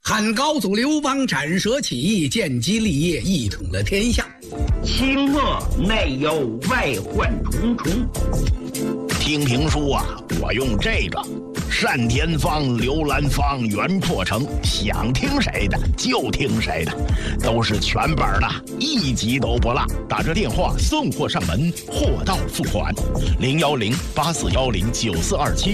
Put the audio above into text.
汉高祖刘邦斩蛇起义，建基立业，一统了天下。 清末内忧外患重重。 听评书啊，我用这个单田芳、刘兰芳、袁阔成，想听谁的就听谁的，都是全本的，一集都不落。打这电话送货上门，货到付款，010-8410-9427。